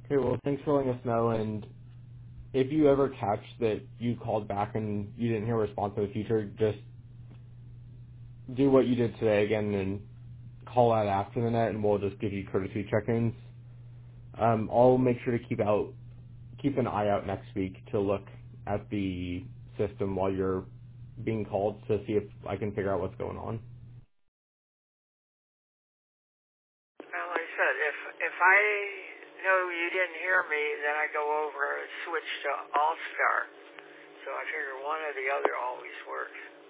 Okay, well, thanks for letting us know. And if you ever catch that you called back and you didn't hear a response in the future, just do what you did today again and call out after the net, and we'll just give you courtesy check-ins. I'll make sure to keep an eye out next week to look at the system while you're being called to see if I can figure out what's going on. Well, like I said, if I know you didn't hear me, then I go over and switch to All Star. So I figure one or the other always works.